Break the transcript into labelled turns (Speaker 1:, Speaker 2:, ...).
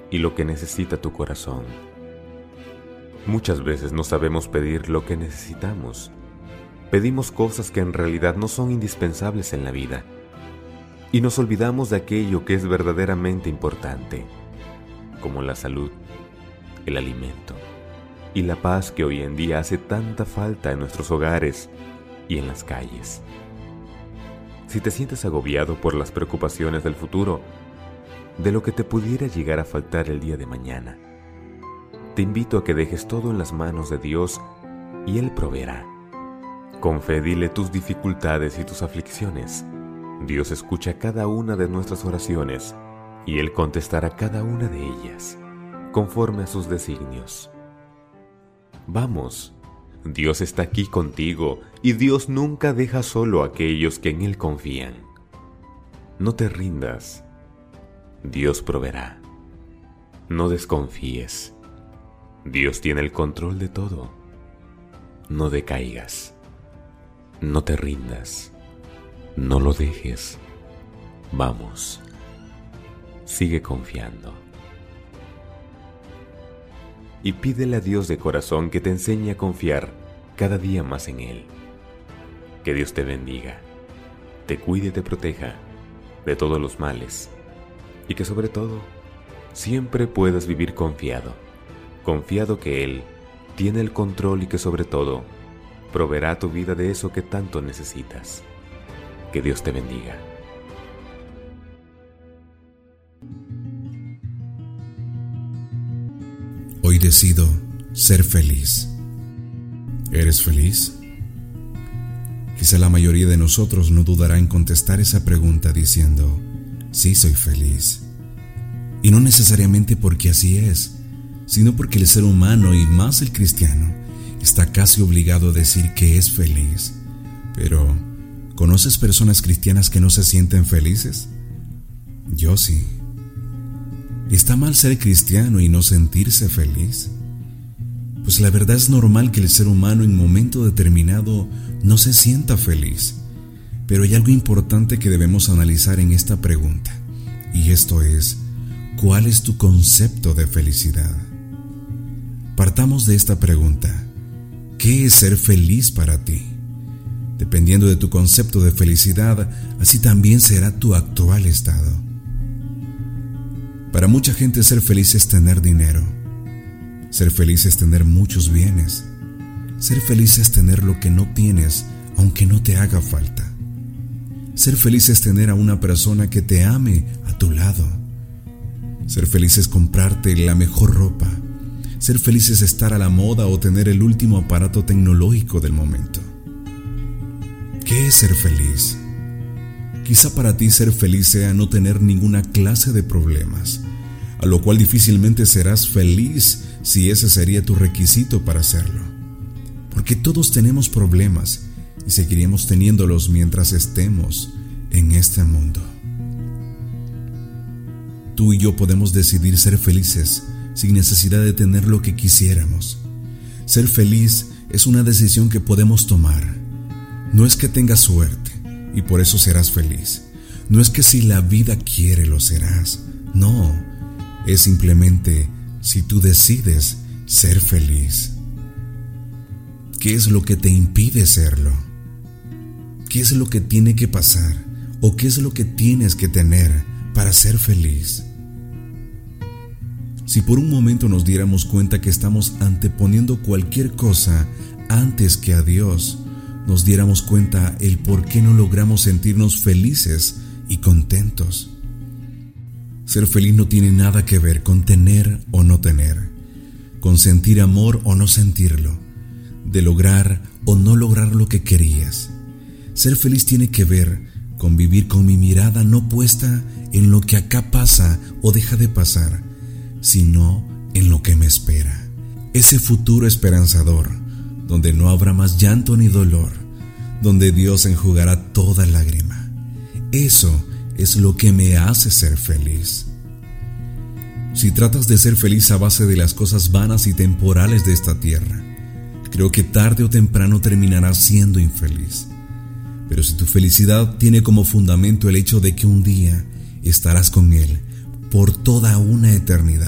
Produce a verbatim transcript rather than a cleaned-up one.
Speaker 1: y lo que necesita tu corazón. Muchas veces no sabemos pedir lo que necesitamos. Pedimos cosas que en realidad no son indispensables en la vida y nos olvidamos de aquello que es verdaderamente importante, como la salud, el alimento y la paz que hoy en día hace tanta falta en nuestros hogares y en las calles. Si te sientes agobiado por las preocupaciones del futuro, de lo que te pudiera llegar a faltar el día de mañana, te invito a que dejes todo en las manos de Dios y Él proveerá. Con fe dile tus dificultades y tus aflicciones. Dios escucha cada una de nuestras oraciones y Él contestará cada una de ellas, conforme a sus designios. Vamos, Dios está aquí contigo y Dios nunca deja solo a aquellos que en Él confían. No te rindas, Dios proveerá. No desconfíes, Dios tiene el control de todo. No decaigas, no te rindas, no lo dejes. Vamos, sigue confiando. Y pídele a Dios de corazón que te enseñe a confiar cada día más en Él. Que Dios te bendiga, te cuide y te proteja de todos los males, y que sobre todo siempre puedas vivir confiado, confiado que Él tiene el control y que sobre todo proveerá a tu vida de eso que tanto necesitas. Que Dios te bendiga.
Speaker 2: Hoy decido ser feliz. ¿Eres feliz? Quizá la mayoría de nosotros no dudará en contestar esa pregunta diciendo, sí, soy feliz. Y no necesariamente porque así es, sino porque el ser humano, y más el cristiano, está casi obligado a decir que es feliz. Pero, ¿conoces personas cristianas que no se sienten felices? Yo sí. ¿Está mal ser cristiano y no sentirse feliz? Pues la verdad es normal que el ser humano en un momento determinado no se sienta feliz. Pero hay algo importante que debemos analizar en esta pregunta, y esto es, ¿cuál es tu concepto de felicidad? Partamos de esta pregunta. ¿Qué es ser feliz para ti? Dependiendo de tu concepto de felicidad, así también será tu actual estado. Para mucha gente ser feliz es tener dinero. Ser feliz es tener muchos bienes. Ser feliz es tener lo que no tienes, aunque no te haga falta. Ser feliz es tener a una persona que te ame a tu lado. Ser feliz es comprarte la mejor ropa. Ser feliz es estar a la moda o tener el último aparato tecnológico del momento. ¿Qué es ser feliz? Quizá para ti ser feliz sea no tener ninguna clase de problemas, a lo cual difícilmente serás feliz si ese sería tu requisito para hacerlo. Porque todos tenemos problemas y seguiremos teniéndolos mientras estemos en este mundo. Tú y yo podemos decidir ser felices sin necesidad de tener lo que quisiéramos. Ser feliz es una decisión que podemos tomar. No es que tengas suerte y por eso serás feliz. No es que si la vida quiere lo serás. No, es simplemente si tú decides ser feliz. ¿Qué es lo que te impide serlo? ¿Qué es lo que tiene que pasar? ¿O qué es lo que tienes que tener para ser feliz? Si por un momento nos diéramos cuenta que estamos anteponiendo cualquier cosa antes que a Dios, nos diéramos cuenta el por qué no logramos sentirnos felices y contentos. Ser feliz no tiene nada que ver con tener o no tener, con sentir amor o no sentirlo, de lograr o no lograr lo que querías. Ser feliz tiene que ver con vivir con mi mirada no puesta en lo que acá pasa o deja de pasar, sino en lo que me espera. Ese futuro esperanzador, donde no habrá más llanto ni dolor, donde Dios enjugará toda lágrima. Eso es lo que me hace ser feliz. Si tratas de ser feliz a base de las cosas vanas y temporales de esta tierra, creo que tarde o temprano terminarás siendo infeliz. Pero si tu felicidad tiene como fundamento el hecho de que un día estarás con Él por toda una eternidad,